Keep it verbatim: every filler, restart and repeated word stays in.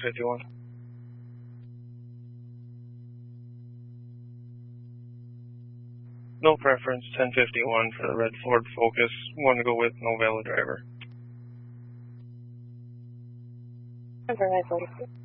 fifty-one. No preference, ten fifty-one for the red Ford Focus. One to go with, no valid driver. Number five forty-six.